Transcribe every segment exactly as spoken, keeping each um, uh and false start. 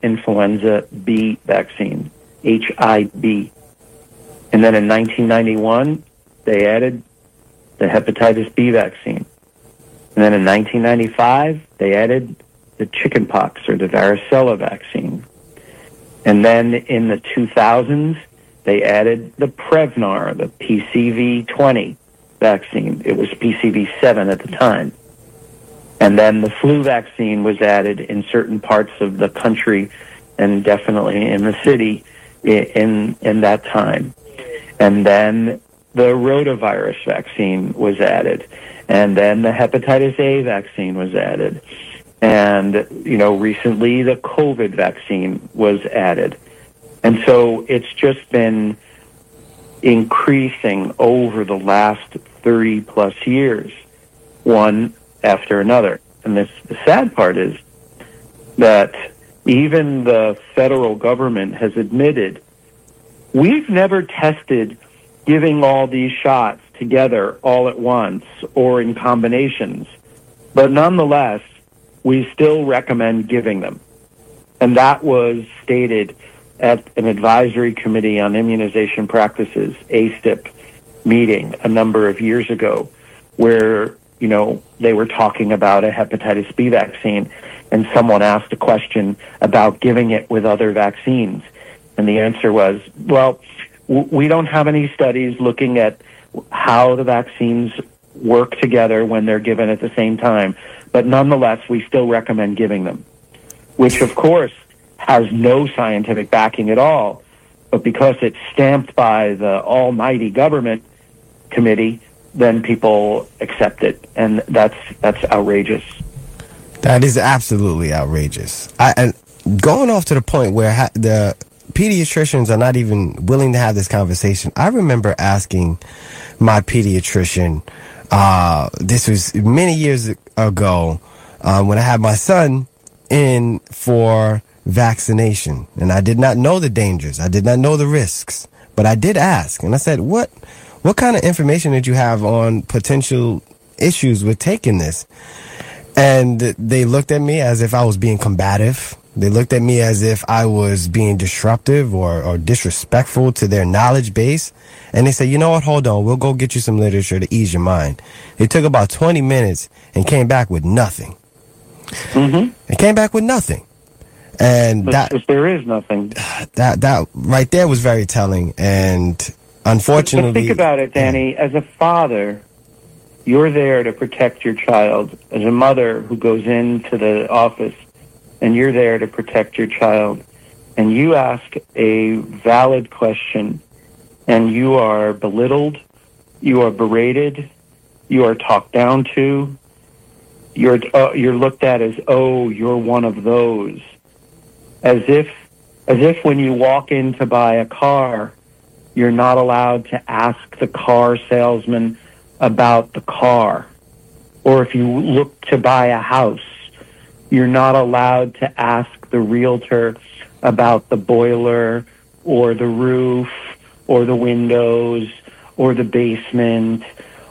influenza B vaccine, H I V. And then in nineteen ninety-one, they added the hepatitis B vaccine. And then in nineteen ninety-five, they added the chickenpox or the varicella vaccine. And then in the two thousands, they added the Prevnar, the P C V twenty vaccine. It was P C V seven at the time. And then the flu vaccine was added in certain parts of the country and definitely in the city in in that time. And then the rotavirus vaccine was added. And then the hepatitis A vaccine was added. And, you know, recently the COVID vaccine was added. And so it's just been increasing over the last thirty plus years, one after another. And this, the sad part is that even the federal government has admitted we've never tested giving all these shots together all at once or in combinations, but nonetheless, we still recommend giving them. And that was stated at an advisory committee on immunization practices, A S T I P, meeting a number of years ago, where, you know, they were talking about a hepatitis B vaccine, and someone asked a question about giving it with other vaccines. And the answer was, well, w- we don't have any studies looking at how the vaccines work together when they're given at the same time, but nonetheless, we still recommend giving them, which, of course, has no scientific backing at all. But because it's stamped by the almighty government committee, then people accept it, and that's that's outrageous. That is absolutely outrageous. I, and going off to the point where ha- the pediatricians are not even willing to have this conversation, I remember asking my pediatrician, uh, this was many years ago, uh, when I had my son in for vaccination, and I did not know the dangers. I did not know the risks, but I did ask, and I said, what, what kind of information did you have on potential issues with taking this? And they looked at me as if I was being combative. They looked at me as if I was being disruptive or, or disrespectful to their knowledge base. And they said, you know what, hold on, we'll go get you some literature to ease your mind. It took about twenty minutes and came back with nothing. Mm-hmm. It came back with nothing. And but that, if there is nothing. That, that right there was very telling. And unfortunately. But think about it, Danny. As a father, you're there to protect your child. As a mother who goes into the office, and you're there to protect your child, and you ask a valid question, and you are belittled, you are berated, you are talked down to, you're uh, you're looked at as, oh, you're one of those, as if as if when you walk in to buy a car, you're not allowed to ask the car salesman about the car, or if you look to buy a house, you're not allowed to ask the realtor about the boiler or the roof or the windows or the basement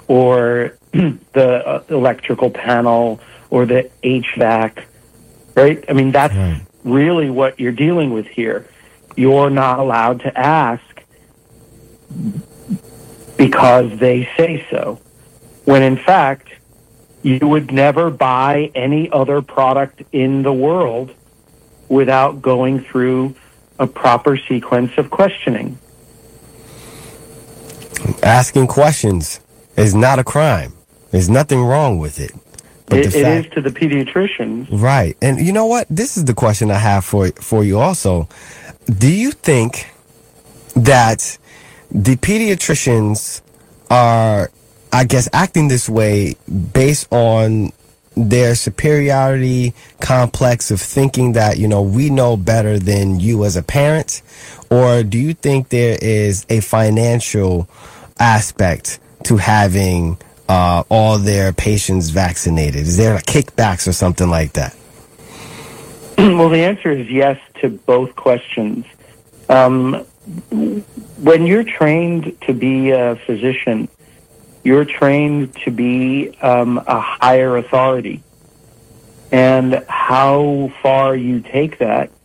or the uh, electrical panel or the H V A C, right? I mean, that's right. Really what you're dealing with here. You're not allowed to ask because they say so, when in fact, you would never buy any other product in the world without going through a proper sequence of questioning. Asking questions is not a crime. There's nothing wrong with it. But it, the it fact, is to the pediatricians. Right. And you know what? This is the question I have for, for you also. Do you think that the pediatricians are, I guess, acting this way based on their superiority complex of thinking that, you know, we know better than you as a parent? Or do you think there is a financial aspect to having uh, all their patients vaccinated? Is there a kickbacks or something like that? Well, the answer is yes to both questions. Um, when you're trained to be a physician, you're trained to be um, a higher authority. And how far you take that